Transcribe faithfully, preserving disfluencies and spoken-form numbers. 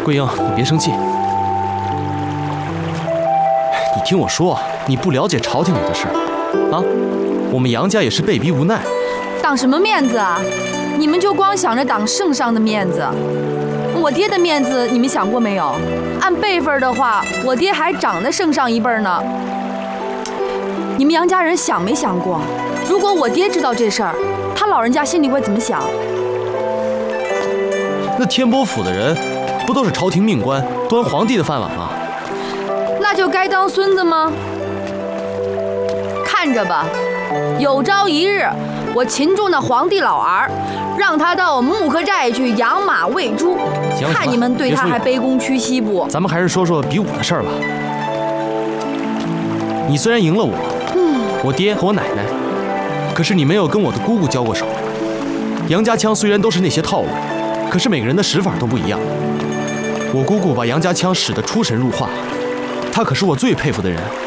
桂英，你别生气。你听我说，你不了解朝廷里的事啊。我们杨家也是被逼无奈。 挡什么面子啊？你们就光想着挡圣上的面子。我爹的面子你们想过没有？按辈分的话，我爹还长得圣上一辈呢。你们杨家人想没想过，如果我爹知道这事儿，他老人家心里会怎么想？ 那天波府的人不都是朝廷命官，端皇帝的饭碗吗？ 那就该当孙子吗？看着吧，有朝一日我擒住那皇帝老儿，让他到木刻寨去养马喂猪，看你们对他还卑躬屈膝不？ 咱们还是说说比武的事儿吧。你虽然赢了我，嗯，我爹和我奶奶，可是你没有跟我的姑姑交过手。杨家枪虽然都是那些套路，可是每个人的使法都不一样。我姑姑把杨家枪使得出神入化，她可是我最佩服的人。